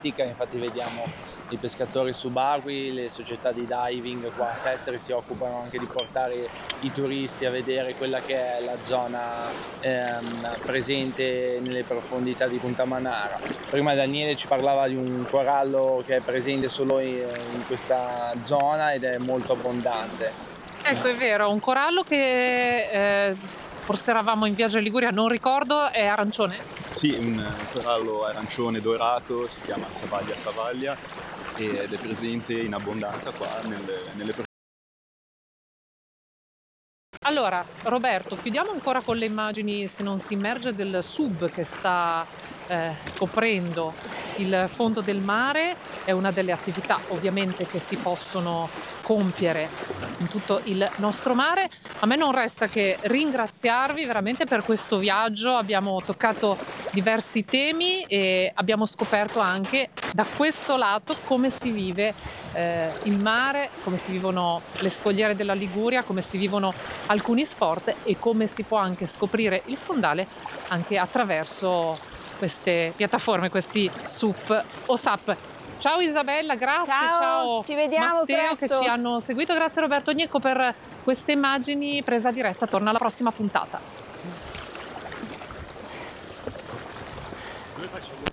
Infatti vediamo i pescatori subacquei, le società di diving qua a Sestri si occupano anche di portare i turisti a vedere quella che è la zona presente nelle profondità di Punta Manara. Prima Daniele ci parlava di un corallo che è presente solo in questa zona ed è molto abbondante. Ecco, è vero, un corallo che forse eravamo in viaggio in Liguria, non ricordo, è arancione? Sì, un corallo arancione dorato, si chiama Savaglia ed è presente in abbondanza qua nelle Allora, Roberto, chiudiamo ancora con le immagini, se non si immerge, del sub che sta scoprendo il fondo del mare. È una delle attività ovviamente che si possono compiere in tutto il nostro mare. A me non resta che ringraziarvi veramente per questo viaggio. Abbiamo toccato diversi temi e abbiamo scoperto anche da questo lato come si vive il mare, come si vivono le scogliere della Liguria, come si vivono alcuni sport e come si può anche scoprire il fondale anche attraverso queste piattaforme, questi SUP o SAP. Ciao Isabella, grazie, ciao ci vediamo Matteo presto. che ci hanno seguito, grazie Roberto Gnecco per queste immagini presa a diretta. Torna alla prossima puntata.